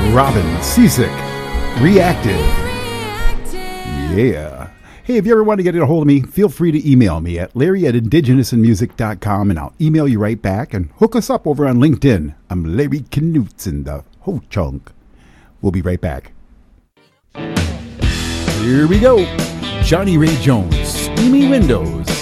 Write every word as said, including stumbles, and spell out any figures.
Robin Seasick, Reactive. Yeah. Hey, if you ever want to get a hold of me, feel free to email me at larry at indigenous and music dot com, and I'll email you right back, and hook us up over on LinkedIn. I'm Larry Knutson, the Ho Chunk. We'll be right back. Here we go. Johnny Ray Jones, Steamy Windows.